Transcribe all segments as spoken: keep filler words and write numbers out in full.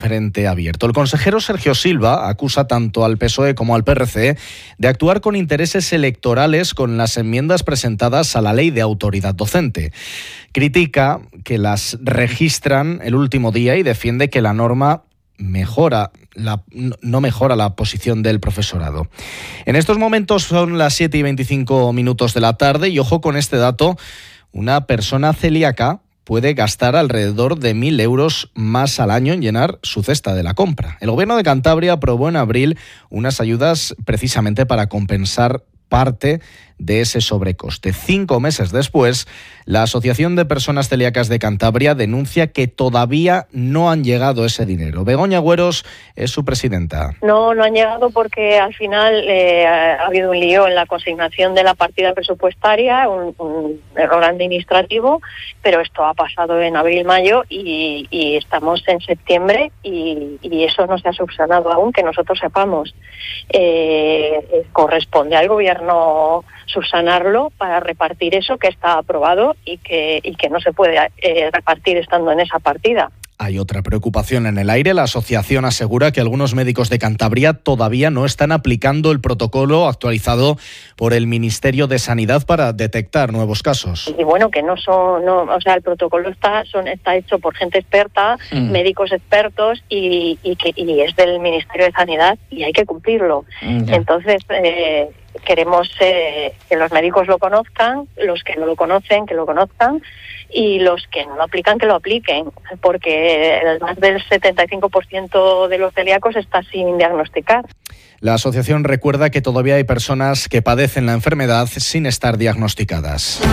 frente abierto. El consejero Sergio Silva acusa tanto al P S O E como al P R C de actuar con intereses electorales con las enmiendas presentadas a la ley de autoridad docente. Critica que las registran el último día y defiende que la norma mejora la, no mejora la posición del profesorado. En estos momentos son las siete y veinticinco minutos de la tarde y ojo con este dato, una persona celíaca puede gastar alrededor de mil euros más al año en llenar su cesta de la compra. El Gobierno de Cantabria aprobó en abril unas ayudas precisamente para compensar parte de ese sobrecoste. Cinco meses después, la Asociación de Personas Celíacas de Cantabria denuncia que todavía no han llegado ese dinero. Begoña Agüeros es su presidenta. No, no han llegado porque al final eh, ha habido un lío en la consignación de la partida presupuestaria, un, un error administrativo, pero esto ha pasado en abril-mayo y, y estamos en septiembre y, y eso no se ha subsanado aún, que nosotros sepamos. Eh, corresponde al Gobierno subsanarlo para repartir eso que está aprobado y que, y que no se puede eh, repartir estando en esa partida. Hay otra preocupación en el aire. La asociación asegura que algunos médicos de Cantabria todavía no están aplicando el protocolo actualizado por el Ministerio de Sanidad para detectar nuevos casos. Y bueno, que no son, no, o sea, el protocolo está, son, está hecho por gente experta, mm. médicos expertos y, y que y es del Ministerio de Sanidad y hay que cumplirlo. Mm, Entonces, eh, queremos eh, que los médicos lo conozcan, los que no lo conocen, que lo conozcan, y los que no lo aplican, que lo apliquen, porque más del setenta y cinco por ciento de los celíacos está sin diagnosticar. La asociación recuerda que todavía hay personas que padecen la enfermedad sin estar diagnosticadas.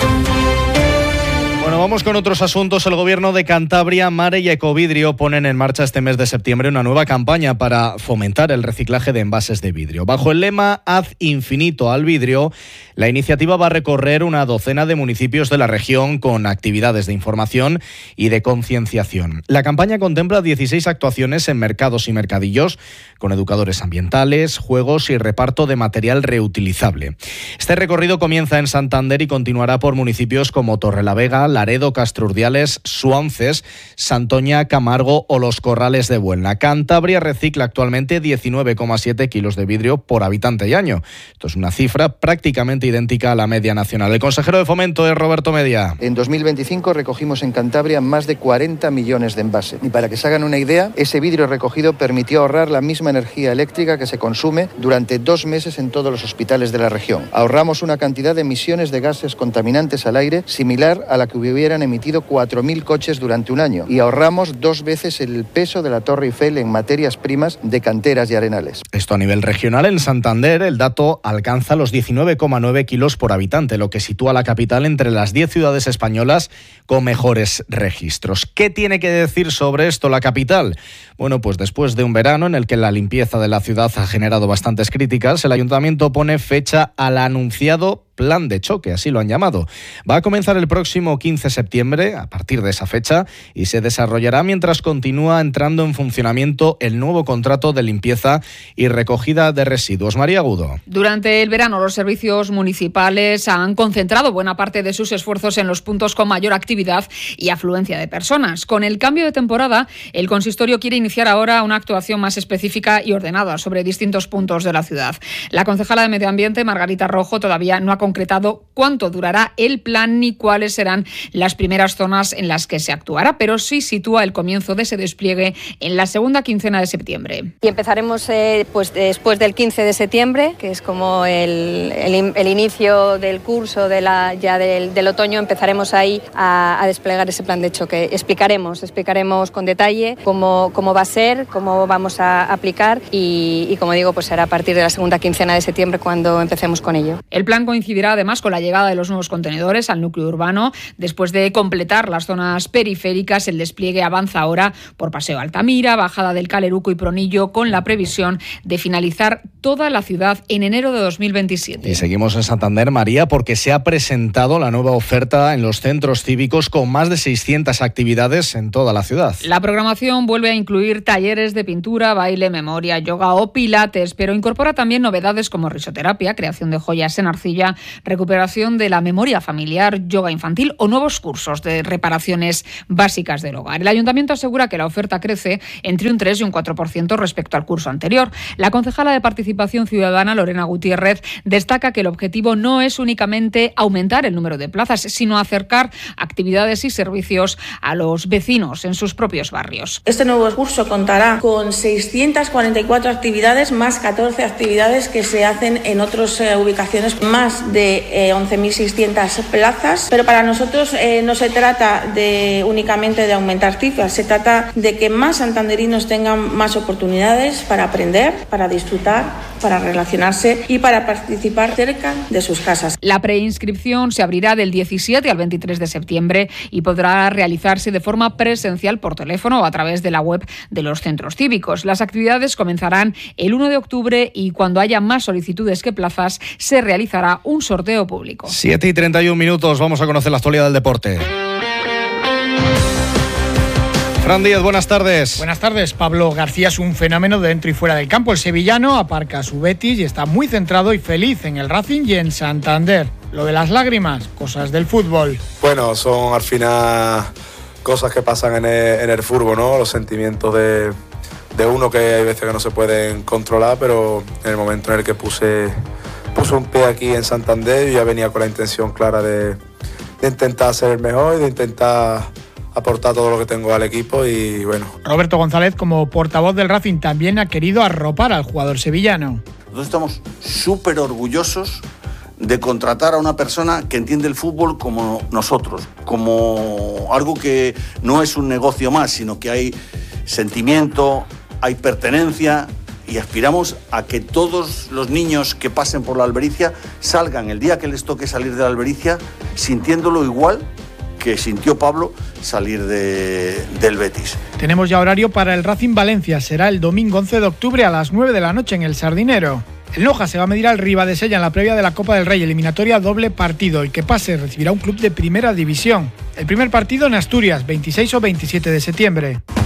Bueno, vamos con otros asuntos. El Gobierno de Cantabria, Mare y Ecovidrio ponen en marcha este mes de septiembre una nueva campaña para fomentar el reciclaje de envases de vidrio. Bajo el lema Haz infinito al vidrio, la iniciativa va a recorrer una docena de municipios de la región con actividades de información y de concienciación. La campaña contempla dieciséis actuaciones en mercados y mercadillos con educadores ambientales, juegos y reparto de material reutilizable. Este recorrido comienza en Santander y continuará por municipios como Torrelavega, Laredo, Castrurdiales, Suances, Santoña, Camargo o Los Corrales de Buelna. Cantabria recicla actualmente diecinueve coma siete kilos de vidrio por habitante y año. Esto es una cifra prácticamente idéntica a la media nacional. El consejero de Fomento es Roberto Media. En dos mil veinticinco recogimos en Cantabria más de cuarenta millones de envases. Y para que se hagan una idea, ese vidrio recogido permitió ahorrar la misma energía eléctrica que se consume durante dos meses en todos los hospitales de la región. Ahorramos una cantidad de emisiones de gases contaminantes al aire similar a la que hubieran emitido cuatro mil coches durante un año y ahorramos dos veces el peso de la Torre Eiffel en materias primas de canteras y arenales. Esto a nivel regional. En Santander el dato alcanza los diecinueve coma nueve kilos por habitante, lo que sitúa a la capital entre las diez ciudades españolas con mejores registros. ¿Qué tiene que decir sobre esto la capital? Bueno, pues después de un verano en el que la limpieza de la ciudad ha generado bastantes críticas, el ayuntamiento pone fecha al anunciado plan de choque, así lo han llamado. Va a comenzar el próximo quince de septiembre, a partir de esa fecha, y se desarrollará mientras continúa entrando en funcionamiento el nuevo contrato de limpieza y recogida de residuos. María Agudo. Durante el verano, los servicios municipales han concentrado buena parte de sus esfuerzos en los puntos con mayor actividad y afluencia de personas. Con el cambio de temporada, el consistorio quiere iniciar ahora una actuación más específica y ordenada sobre distintos puntos de la ciudad. La concejala de Medio Ambiente, Margarita Rojo, todavía no ha concretado cuánto durará el plan ni cuáles serán las primeras zonas en las que se actuará, pero sí sitúa el comienzo de ese despliegue en la segunda quincena de septiembre. Y empezaremos eh, pues después del quince de septiembre, que es como el, el, el inicio del curso de la, ya del, del otoño, empezaremos ahí a, a desplegar ese plan de choque. Explicaremos, explicaremos con detalle cómo, cómo va a ser, cómo vamos a aplicar y, y como digo, pues será a partir de la segunda quincena de septiembre cuando empecemos con ello. El plan coincidirá además con la llegada de los nuevos contenedores al núcleo urbano. Después de completar las zonas periféricas, el despliegue avanza ahora por Paseo Altamira, Bajada del Caleruco y Pronillo, con la previsión de finalizar toda la ciudad en enero de dos mil veintisiete. Y seguimos en Santander, María, porque se ha presentado la nueva oferta en los centros cívicos con más de seiscientas actividades en toda la ciudad. La programación vuelve a incluir talleres de pintura, baile, memoria, yoga o pilates, pero incorpora también novedades como risoterapia, creación de joyas en arcilla recuperación de la memoria familiar, yoga infantil o nuevos cursos de reparaciones básicas del hogar. El Ayuntamiento asegura que la oferta crece entre un tres y un cuatro por ciento respecto al curso anterior. La concejala de Participación Ciudadana, Lorena Gutiérrez, destaca que el objetivo no es únicamente aumentar el número de plazas, sino acercar actividades y servicios a los vecinos en sus propios barrios. Este nuevo curso contará con seiscientas cuarenta y cuatro actividades más catorce actividades que se hacen en otras eh, ubicaciones, más de eh, once mil seiscientas plazas, pero para nosotros eh, no se trata de únicamente de aumentar cifras, se trata de que más santanderinos tengan más oportunidades para aprender, para disfrutar, para relacionarse y para participar cerca de sus casas. La preinscripción se abrirá del diecisiete al veintitrés de septiembre y podrá realizarse de forma presencial por teléfono o a través de la web de los centros cívicos. Las actividades comenzarán el uno de octubre y cuando haya más solicitudes que plazas se realizará un sorteo público. siete y treinta y un minutos, vamos a conocer la actualidad del deporte. Fran Díaz, buenas tardes. Buenas tardes. Pablo García es un fenómeno de dentro y fuera del campo. El sevillano aparca a su Betis y está muy centrado y feliz en el Racing y en Santander. Lo de las lágrimas, cosas del fútbol. Bueno, son al final cosas que pasan en el, en el fútbol, ¿no? Los sentimientos de, de uno que hay veces que no se pueden controlar, pero en el momento en el que puse, puse un pie aquí en Santander, yo ya venía con la intención clara de, de intentar ser el mejor y de intentar aportar todo lo que tengo al equipo y bueno. Roberto González, como portavoz del Racing, también ha querido arropar al jugador sevillano. Nosotros estamos súper orgullosos de contratar a una persona que entiende el fútbol como nosotros, como algo que no es un negocio más, sino que hay sentimiento, hay pertenencia y aspiramos a que todos los niños que pasen por la Albericia salgan el día que les toque salir de la Albericia sintiéndolo igual que sintió Pablo salir de, del Betis. Tenemos ya horario para el Racing Valencia. Será el domingo once de octubre a las nueve de la noche en el Sardinero. El Loja se va a medir al Ribadesella en la previa de la Copa del Rey, eliminatoria doble partido. El que pase recibirá un club de primera división. El primer partido en Asturias, veintiséis o veintisiete de septiembre.